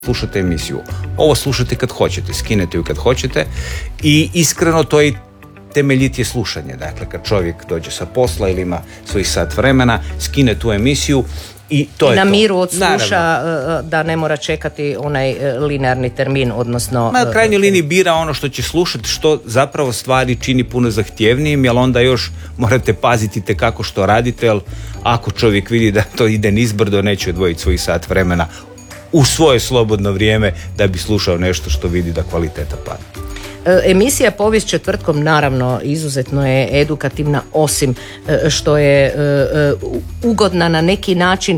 slušate emisiju. Ovo slušate kad hoćete, skinete ju kad hoćete i iskreno to je temeljitije slušanje. Dakle, kad čovjek dođe sa posla ili ima svojih sat vremena, skine tu emisiju i to je na to. miru odsluša, da ne mora čekati onaj linearni termin, odnosno... Na krajnjoj liniji bira ono što će slušati, što zapravo stvari čini puno zahtjevnijim, jer onda još morate paziti te kako što radite, jer ako čovjek vidi da to ide nizbrdo, neće odvojiti svojih sat vremena u svoje slobodno vrijeme da bi slušao nešto što vidi da kvaliteta pada. Emisija Povijest četvrtkom naravno izuzetno je edukativna, osim što je ugodna na neki način,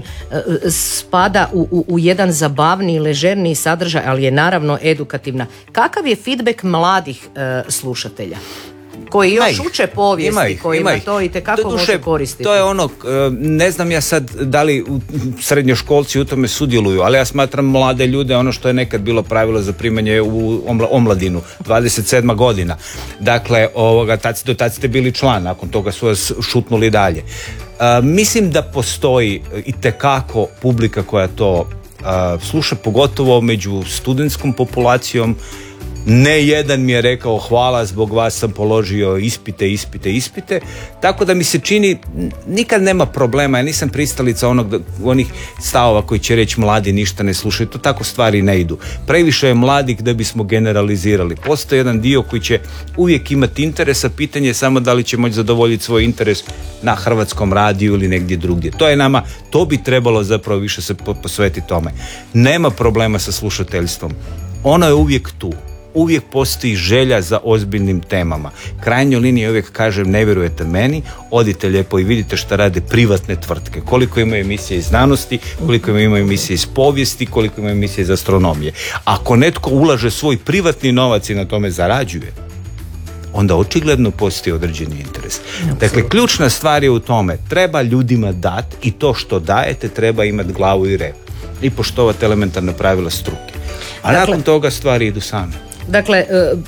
spada u jedan zabavniji, ležerniji sadržaj, ali je naravno edukativna. Kakav je feedback mladih slušatelja? Koji još uče povijesti, kojima to itekako može koristiti. To je ono, ne znam ja sad da li srednjoškolci u tome sudjeluju, ali ja smatram mlade ljude ono što je nekad bilo pravilo za primanje u omladinu, 27 godina. Dakle, do tad ste bili član, nakon toga su vas šutnuli dalje. Mislim da postoji itekako publika koja to sluša, pogotovo među studentskom populacijom. Ne jedan mi je rekao hvala, zbog vas sam položio ispite, tako da mi se čini nikad nema problema. Ja nisam pristalica onih stavova koji će reći mladi ništa ne slušaju, to tako stvari ne idu. Previše je mladih da bismo generalizirali. Postoji jedan dio koji će uvijek imati interesa, pitanje je samo da li će moći zadovoljiti svoj interes na Hrvatskom radiju ili negdje drugdje. To je nama, to bi trebalo zapravo više se posvetiti tome. Nema problema sa slušateljstvom, ono je uvijek tu. Uvijek postoji želja za ozbiljnim temama. Krajnjoj liniji uvijek kažem, ne vjerujete meni, odite lijepo i vidite šta rade privatne tvrtke. Koliko imaju emisije iz znanosti, koliko imaju emisije iz povijesti, koliko imaju emisije iz astronomije. Ako netko ulaže svoj privatni novac i na tome zarađuje, onda očigledno postoji određeni interes. Dakle, ključna stvar je u tome, treba ljudima dati i to što dajete treba imati glavu i rep i poštovati elementarna pravila struke. A nakon toga stvari idu same. Dakle,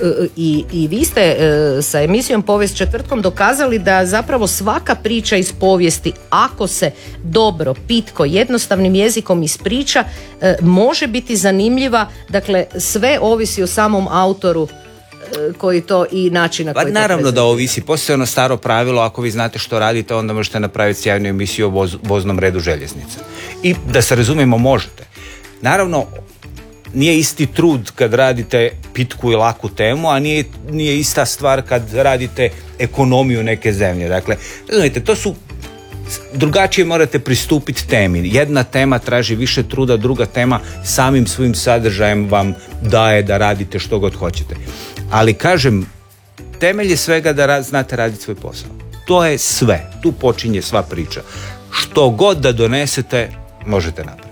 i vi ste sa emisijom Povijest četvrtkom dokazali da zapravo svaka priča iz povijesti, ako se dobro, pitko, jednostavnim jezikom ispriča, može biti zanimljiva. Dakle, sve ovisi o samom autoru koji to i način na koji to prezentira. Naravno da ovisi. Postoji ono staro pravilo, ako vi znate što radite, onda možete napraviti sjajnu emisiju o voznom redu željeznice. I da se razumijemo, možete. Naravno, nije isti trud kad radite pitku i laku temu, a nije ista stvar kad radite ekonomiju neke zemlje. Dakle, razumijete, to su drugačije morate pristupiti temi. Jedna tema traži više truda, druga tema samim svojim sadržajem vam daje da radite što god hoćete. Ali kažem, temelj je svega da znate raditi svoj posao. To je sve. Tu počinje sva priča. Što god da donesete, možete napraviti.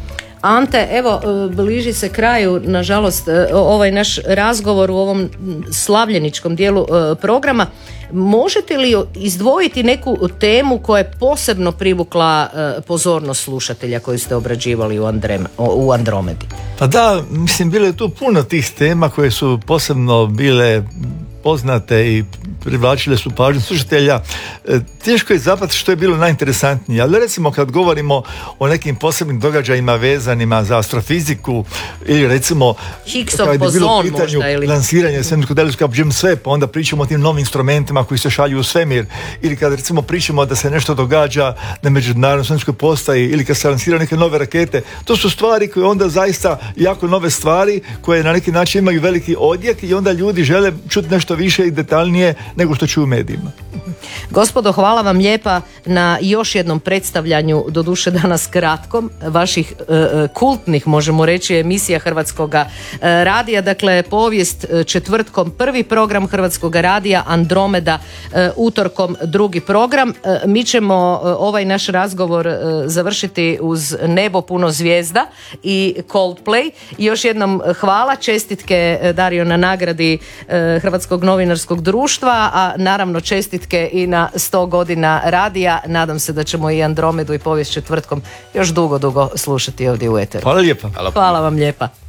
Ante, evo, bliži se kraju, nažalost, ovaj naš razgovor u ovom slavljeničkom dijelu programa. Možete li izdvojiti neku temu koja je posebno privukla pozornost slušatelja koju ste obrađivali u Andromedi? Pa da, mislim, bilo je tu puno tih tema koje su posebno bile poznate i privlačile su pažnju slušatelja. Teško je zapravo što je bilo najinteresantnije, ali recimo kad govorimo o nekim posebnim događajima vezanima za astrofiziku ili recimo Higgsov bozon možda, ili lansiranje svemirskog teleskopa James Webb, pa onda pričamo o tim novim instrumentima koji se šalju u svemir, ili kad recimo pričamo da se nešto događa na međunarodnoj svemirskoj postaji, ili kad se lansiraju neke nove rakete. To su stvari koje onda zaista jako nove stvari koje na neki način imaju veliki odjek i onda ljudi žele čuti nešto više i detaljnije nego što čuju u medijima. Gospodo, hvala vam lijepa na još jednom predstavljanju, doduše danas kratkom, vaših kultnih, možemo reći, emisija Hrvatskoga radija. Dakle, Povijest četvrtkom prvi program Hrvatskoga radija, Andromeda utorkom drugi program. Mi ćemo ovaj naš razgovor završiti uz Nebo puno zvijezda i Coldplay. Još jednom hvala, čestitke Dario na nagradi Hrvatskog novinarskog društva, a naravno čestitke i na 100 godina radija. Nadam se da ćemo i Andromedu i Povijest četvrtkom još dugo slušati ovdje u eteru. Hvala lijepa. Hvala vam lijepa.